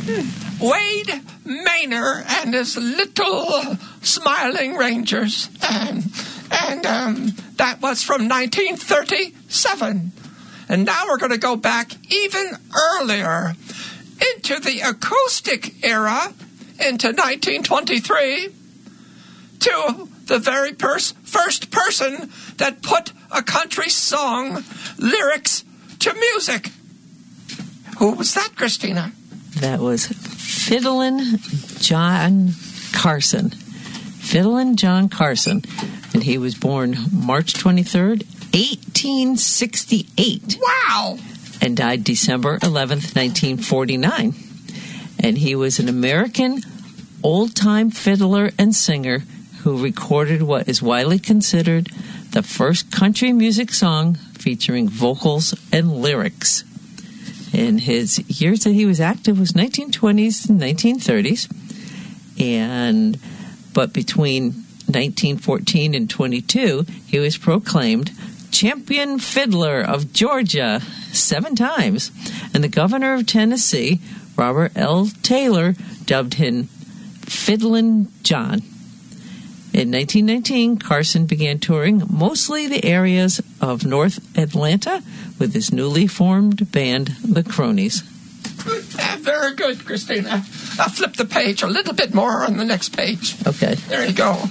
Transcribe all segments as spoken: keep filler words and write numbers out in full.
Wade Maynor and his little smiling Rangers. Um, and um, that was from nineteen thirty-seven. And now we're going to go back even earlier into the acoustic era, into nineteen twenty-three, to the very pers- first person that put a country song lyrics to music. Who was that, Christina? That was Fiddlin' John Carson. Fiddlin' John Carson. And he was born March twenty-third, eighteen sixty-eight. Wow! And died December eleventh, nineteen forty-nine. And he was an American old-time fiddler and singer who recorded what is widely considered the first country music song featuring vocals and lyrics. And his years that he was active was nineteen twenties and nineteen thirties. And but between nineteen fourteen and twenty-two, he was proclaimed Champion Fiddler of Georgia seven times. And the governor of Tennessee, Robert L. Taylor, dubbed him Fiddlin' John. In nineteen nineteen, Carson began touring mostly the areas of North Atlanta with his newly formed band, the Cronies. Yeah, very good, Christina. I'll flip the page a little bit more on the next page. Okay. There you go.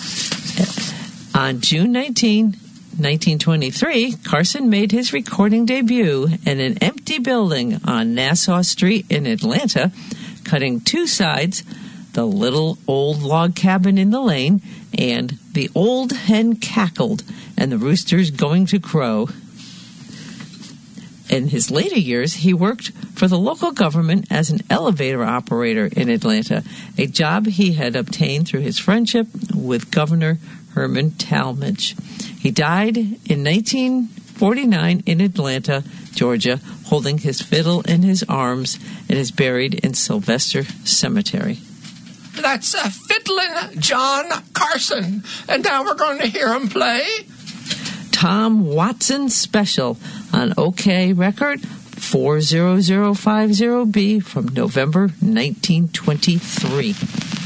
On June nineteenth, nineteen twenty-three, Carson made his recording debut in an empty building on Nassau Street in Atlanta, cutting two sides, The Little Old Log Cabin in the Lane, and The Old Hen Cackled, and the Rooster's Going to Crow. In his later years, he worked for the local government as an elevator operator in Atlanta, a job he had obtained through his friendship with Governor Herman Talmadge. He died in nineteen forty-nine in Atlanta, Georgia, holding his fiddle in his arms, and is buried in Sylvester Cemetery. That's uh, Fiddlin' John Carson. And now we're going to hear him play Tom Watson Special on OK Record four zero zero five zero B from November nineteen twenty-three.